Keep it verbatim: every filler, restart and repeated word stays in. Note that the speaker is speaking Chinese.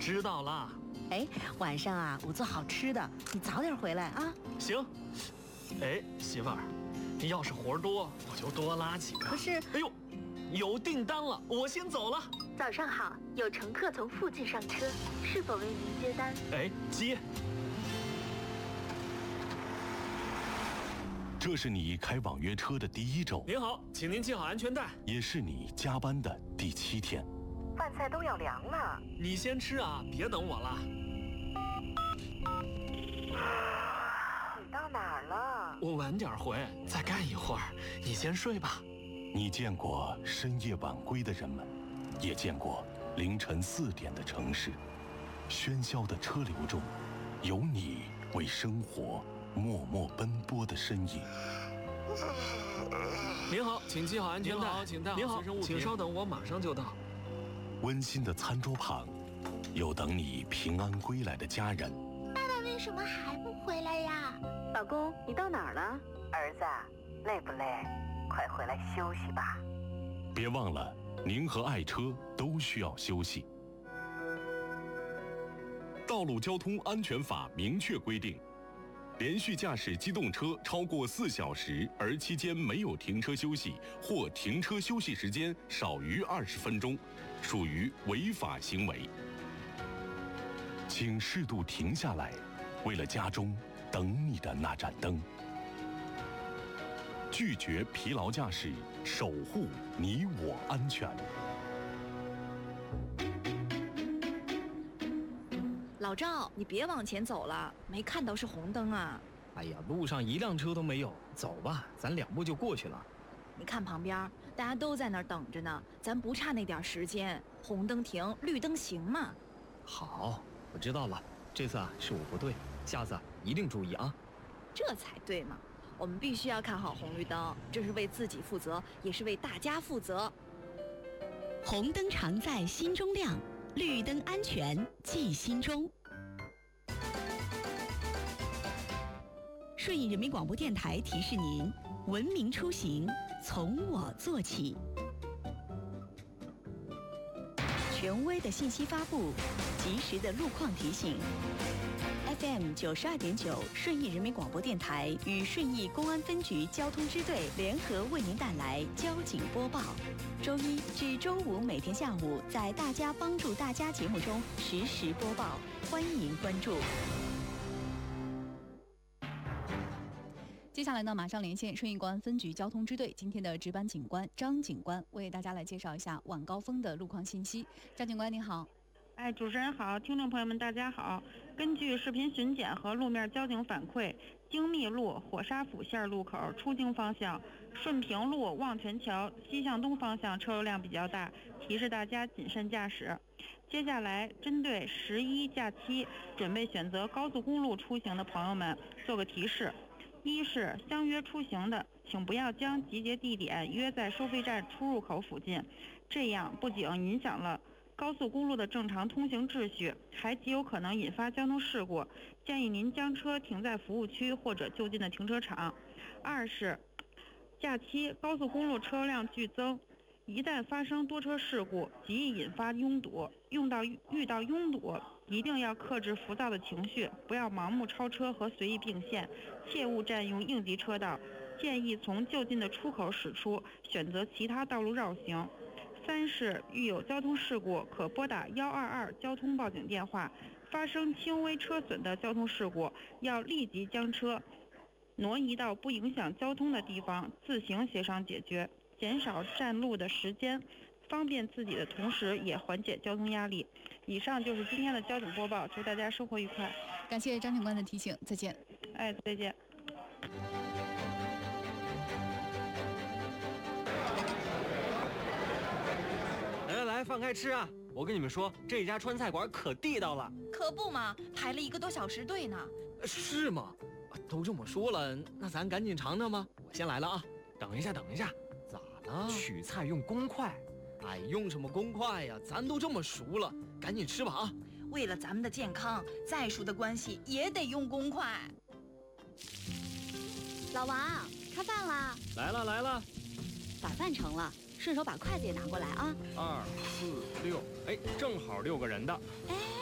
知道了。 哎，晚上啊，我做好吃的，你早点回来啊。 行。哎，媳妇儿，你要是活多，我就多拉几个。 可是， 哎呦，有订单了，我先走了。 早上好，有乘客从附近上车，是否为您接单？ 哎，接。 这是你开网约车的第一周。 您好，请您系好安全带。 也是你加班的第七天。 饭菜都要凉了， 你先吃啊，别等我了。 你到哪儿了？ 我晚点回，再干一会儿。你先睡吧。 你见过深夜晚归的人们，也见过凌晨四点的城市。喧嚣的车流中，有你为生活默默奔波的身影。 您好，请系好安全带。 您好，请带好您好随身物品。 请稍等，我马上就到。 温馨的餐桌旁，有等你平安归来的家人。 爸爸为什么还不回来呀？ 老公，你到哪儿了？儿子，累不累？快回来休息吧。 别忘了，您和爱车都需要休息。道路交通安全法明确规定，连续驾驶机动车超过四小时，而期间没有停车休息，或停车休息时间少于二十分钟，属于违法行为。请适度停下来，为了家中等你的那盏灯。拒绝疲劳驾驶，守护你我安全。 老赵，你别往前走了，没看到是红灯啊。 哎呀，路上一辆车都没有，走吧，咱两步就过去了。 你看旁边，大家都在那儿等着呢，咱不差那点时间，红灯停，绿灯行嘛。 好，我知道了，这次啊是我不对，下次啊一定注意啊。 这才对嘛，我们必须要看好红绿灯，这是为自己负责，也是为大家负责。 红灯常在心中亮，绿灯安全记心中。顺义人民广播电台提示您：文明出行从我做起。权威的信息发布，及时的路况提醒。F M 九十二点九，顺义人民广播电台与顺义公安分局交通支队联合为您带来交警播报。周一至周五每天下午在大家帮助大家节目中实时播报，欢迎关注。 接下来呢，马上连线顺义公安分局交通支队今天的值班警官张警官，为大家来介绍一下晚高峰的路况信息。张警官您好。 哎，主持人好，听众朋友们大家好。根据视频巡检和路面交警反馈，精密路火沙府线路口出京方向、顺平路望泉桥西向东方向车流量比较大，提示大家谨慎驾驶。接下来针对十一假期准备选择高速公路出行的朋友们做个提示：一是相约出行的，请不要将集结地点约在收费站出入口附近，这样不仅影响了高速公路的正常通行秩序，还极有可能引发交通事故，建议您将车停在服务区或者就近的停车场。二是假期高速公路车辆剧增，一旦发生多车事故，极易引发拥堵。用到遇到拥堵，一定要克制浮躁的情绪，不要盲目超车和随意并线，切勿占用应急车道，建议从就近的出口驶出，选择其他道路绕行。三是遇有交通事故，可拨打一二二交通报警电话。发生轻微车损的交通事故，要立即将车挪移到不影响交通的地方，自行协商解决，减少占路的时间，方便自己的同时也缓解交通压力。以上就是今天的交警播报，祝大家生活愉快。 感谢张警官的提醒，再见。 哎，再见。 来来来，放开吃啊！我跟你们说，这家川菜馆可地道了。 可不嘛，排了一个多小时队呢。 是吗？都这么说了，那咱赶紧尝尝吧。我先来了啊！等一下，等一下，咋了？取菜用公筷。哎，用什么公筷呀？咱都这么熟了，赶紧吃吧啊！ 为了咱们的健康，再熟的关系也得用公筷。 老王，开饭啦！ 来了来了， 把饭盛了，顺手把筷子也拿过来啊。 二四六，哎，正好六个人的。 哎。